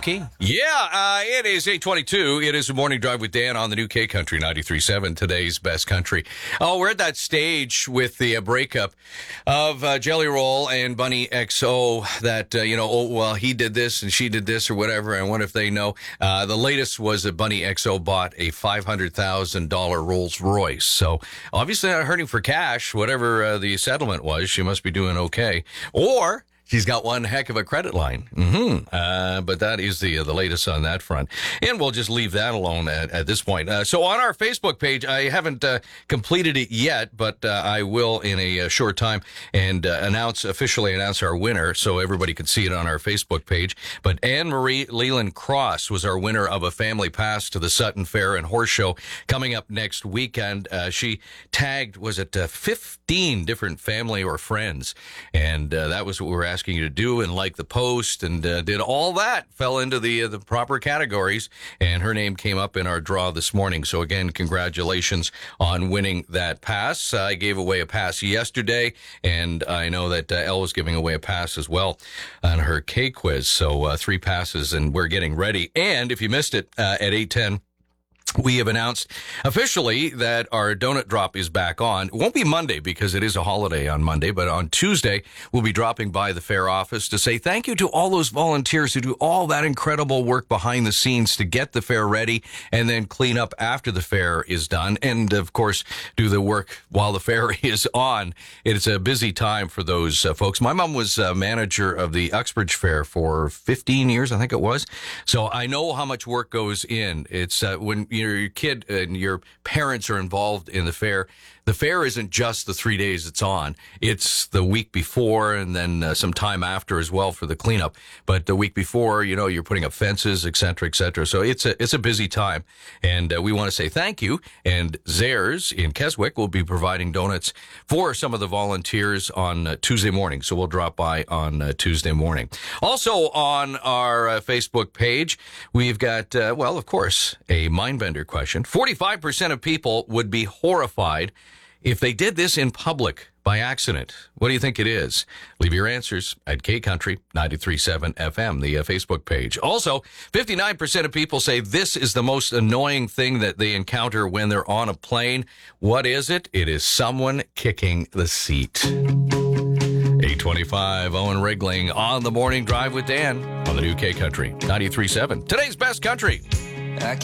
Smokey? Yeah, it is 8:22. It is a morning drive with Dan on the new K Country 93.7, today's best country. Oh, we're at that stage with the breakup of Jelly Roll and Bunny XO that, he did this and she did this or whatever, and what if they know? The latest was that Bunny XO bought a $500,000 Rolls Royce. So obviously not hurting for cash, whatever the settlement was. She must be doing okay. Or she's got one heck of a credit line. But that is the latest on that front. And we'll just leave that alone at this point. So on our Facebook page, I haven't completed it yet, but I will in a short time and officially announce our winner so everybody can see it on our Facebook page. But Anne-Marie Leland Cross was our winner of a family pass to the Sutton Fair and Horse Show coming up next weekend. She tagged, 15 different family or friends. And that was what we were asking you to do, and like the post, and did all that, fell into the proper categories, and her name came up in our draw this morning. So again, congratulations on winning that pass. I gave away a pass yesterday, and I know that Elle was giving away a pass as well on her K quiz. So 3 passes, and we're getting ready. And if you missed it at 8:10, we have announced officially that our donut drop is back on. It won't be Monday because it is a holiday on Monday, but on Tuesday, we'll be dropping by the fair office to say thank you to all those volunteers who do all that incredible work behind the scenes to get the fair ready and then clean up after the fair is done. And, of course, do the work while the fair is on. It's a busy time for those folks. My mom was manager of the Uxbridge Fair for 15 years, I think it was. So I know how much work goes in. It's when your kid and your parents are involved in the fair isn't just the 3 days it's on. It's the week before and then some time after as well for the cleanup. But the week before, you're putting up fences, et cetera, et cetera. So it's a busy time. And we want to say thank you. And Zares in Keswick will be providing donuts for some of the volunteers on Tuesday morning. So we'll drop by on Tuesday morning. Also on our Facebook page, we've got, of course, a Mindbender question. 45% of people would be horrified if they did this in public by accident. What do you think it is? Leave your answers at K Country 93.7 FM, the Facebook page. Also, 59% of people say this is the most annoying thing that they encounter when they're on a plane. What is it? It is someone kicking the seat. 8:25, Owen Rigling on the Morning Drive with Dan on the new K Country 93.7. Today's best country.